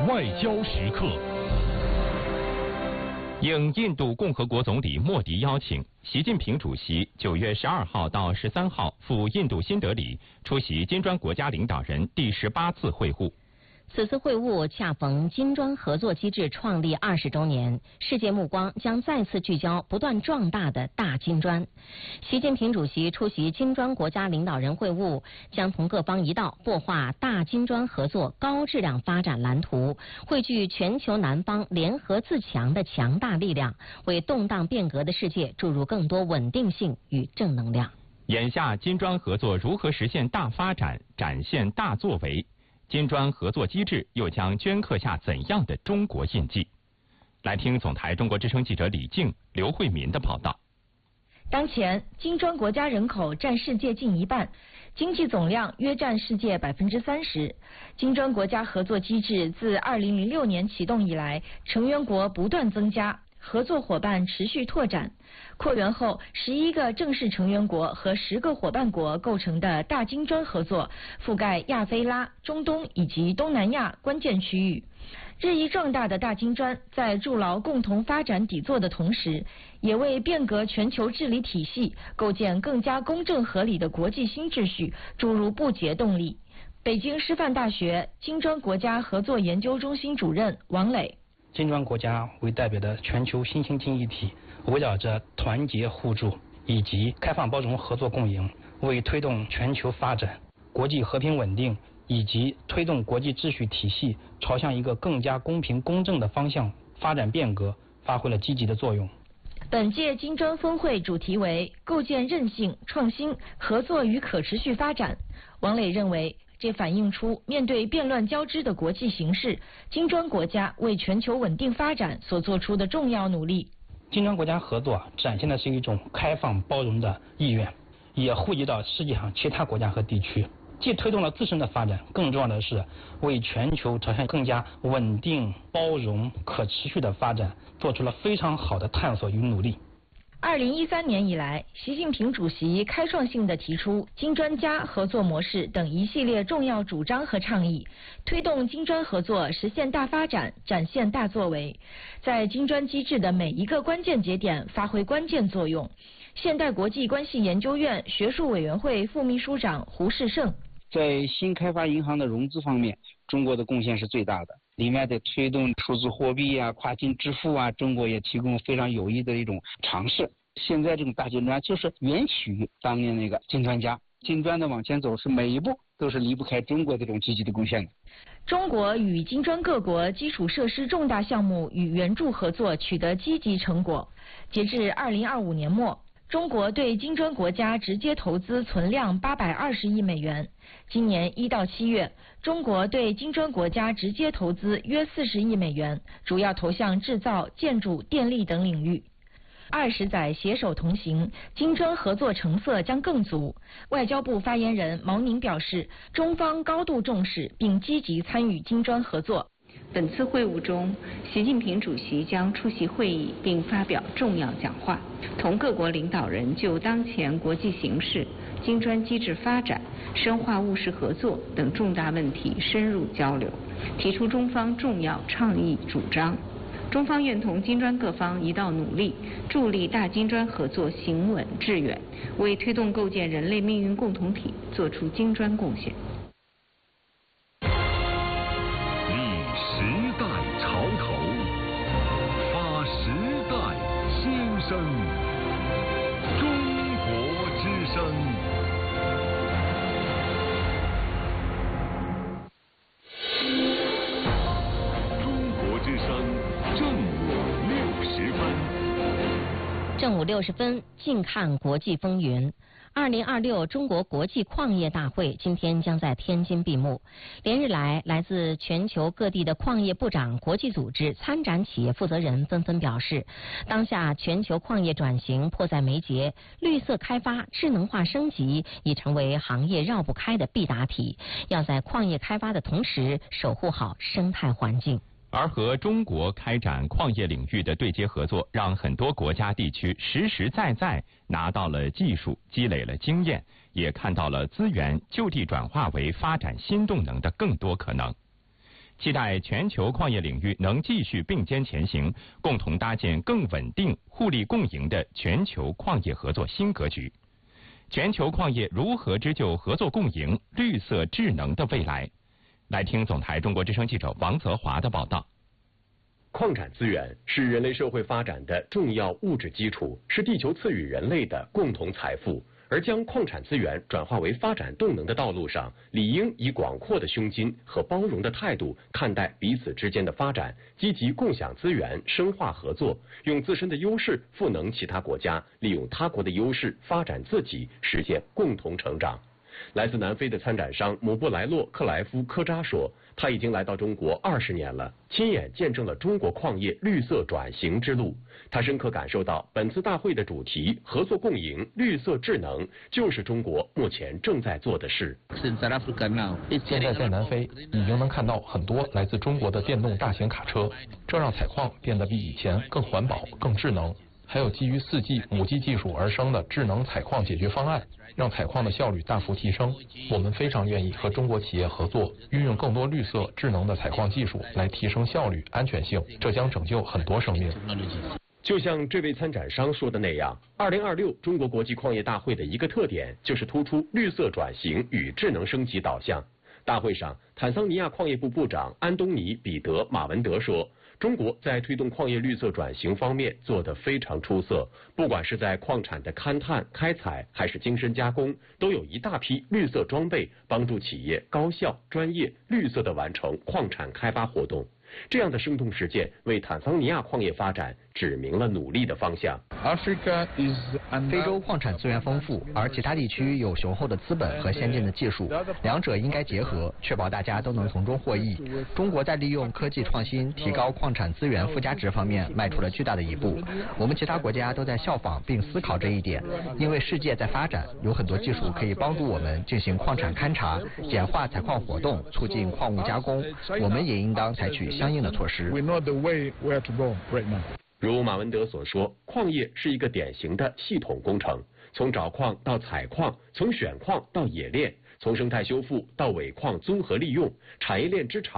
外交时刻。应印度共和国总理莫迪邀请，习近平主席9月12号到13号赴印度新德里出席金砖国家领导人第18次会晤。 此次会晤恰逢金砖合作机制创立20周年，世界目光将再次聚焦不断壮大的大金砖。习近平主席出席金砖国家领导人会晤，将同各方一道擘画大金砖合作高质量发展蓝图，汇聚全球南方联合自强的强大力量，为动荡变革的世界注入更多稳定性与正能量。 眼下金砖合作如何实现大发展，展现大作为？金砖合作机制又将镌刻下怎样的中国印记？来听总台中国之声记者李静、刘慧民的报道。 当前，金砖国家人口占世界近一半，经济总量约占世界30%。金砖国家合作机制自2006年启动以来，成员国不断增加，合作伙伴持续拓展。扩员后，11个正式成员国和10个伙伴国构成的大金砖合作，覆盖亚非拉、中东以及东南亚关键区域。日益壮大的大金砖在筑牢共同发展底座的同时，也为变革全球治理体系、构建更加公正合理的国际新秩序注入不竭动力。北京师范大学金砖国家合作研究中心主任王磊： 金砖国家为代表的全球新兴经济体，围绕着团结互助以及开放包容合作共赢，为推动全球发展、国际和平稳定以及推动国际秩序体系朝向一个更加公平公正的方向发展变革，发挥了积极的作用。 本届金砖峰会主题为构建韧性、创新、合作与可持续发展。王磊认为，这反映出面对变乱交织的国际形势，金砖国家为全球稳定发展所做出的重要努力。 金砖国家合作展现的是一种开放包容的意愿，也惠及到世界上其他国家和地区，既推动了自身的发展，更重要的是为全球朝向更加稳定、包容、可持续的发展做出了非常好的探索与努力。 2013年以来，习近平主席开创性地提出金砖加合作模式等一系列重要主张和倡议，推动金砖合作实现大发展，展现大作为，在金砖机制的每一个关键节点发挥关键作用。现代国际关系研究院学术委员会副秘书长胡世胜： 在新开发银行的融资方面，中国的贡献是最大的。里面的推动数字货币啊、跨境支付啊，中国也提供非常有益的一种尝试。现在这种大金砖就是源起于当年那个金砖加，金砖的往前走是每一步都是离不开中国这种积极的贡献的。 中国与金砖各国基础设施重大项目与援助合作取得积极成果。截至2025年末，中国对金砖国家直接投资存量820亿美元。今年1到7月，中国对金砖国家直接投资约40亿美元，主要投向制造、建筑、电力等领域。20载携手同行，金砖合作成色将更足。外交部发言人毛宁表示，中方高度重视并积极参与金砖合作。 本次会晤中，习近平主席将出席会议并发表重要讲话，同各国领导人就当前国际形势、金砖机制发展、深化务实合作等重大问题深入交流，提出中方重要倡议主张。中方愿同金砖各方一道努力，助力大金砖合作行稳致远，为推动构建人类命运共同体做出金砖贡献。 时代潮头，发时代新声。中国之声。中国之声正午60分。 正午60分，近看国际风云。2026中国国际矿业大会今天将在天津闭幕。连日来，来自全球各地的矿业部长、国际组织、参展企业负责人纷纷表示，当下全球矿业转型迫在眉睫，绿色开发、智能化升级已成为行业绕不开的必答题。要在矿业开发的同时，守护好生态环境。 而和中国开展矿业领域的对接合作，让很多国家地区实实在在拿到了技术，积累了经验，也看到了资源就地转化为发展新动能的更多可能。 期待全球矿业领域能继续并肩前行，共同搭建更稳定、互利共赢的全球矿业合作新格局。全球矿业如何织就合作共赢、绿色智能的未来？来听总台中国之声记者王泽华的报道。 矿产资源是人类社会发展的重要物质基础，是地球赐予人类的共同财富。而将矿产资源转化为发展动能的道路上，理应以广阔的胸襟和包容的态度看待彼此之间的发展，积极共享资源，深化合作，用自身的优势赋能其他国家，利用他国的优势发展自己，实现共同成长。来自南非的参展商姆布莱洛克莱夫科扎说，他已经来到中国20年了，亲眼见证了中国矿业绿色转型之路。他深刻感受到本次大会的主题合作共赢、绿色智能，就是中国目前正在做的事。 现在南非已经能看到很多来自中国的电动大型卡车，这让采矿变得比以前更环保、更智能。还有基于4G、5G 技术而生的智能采矿解决方案，让采矿的效率大幅提升。我们非常愿意和中国企业合作，运用更多绿色智能的采矿技术来提升效率、安全性，这将拯救很多生命。 就像这位参展商说的那样，2026中国国际矿业大会的一个特点就是突出绿色转型与智能升级导向。大会上，坦桑尼亚矿业部部长安东尼·彼得·马文德说，中国在推动矿业绿色转型方面做得非常出色，不管是在矿产的勘探、开采，还是精深加工，都有一大批绿色装备，帮助企业高效、专业、绿色地完成矿产开发活动。这样的生动实践为坦桑尼亚矿业发展指明了努力的方向。 非洲矿产资源丰富，而其他地区有雄厚的资本和先进的技术，两者应该结合，确保大家都能从中获益。中国在利用科技创新提高矿产资源附加值方面迈出了巨大的一步，我们其他国家都在效仿并思考这一点，因为世界在发展，有很多技术可以帮助我们进行矿产勘察，简化采矿活动，促进矿物加工，我们也应当采取相应的措施。 如马文德所说，矿业是一个典型的系统工程，从找矿到采矿，从选矿到冶炼，从生态修复到尾矿综合利用，产业链之长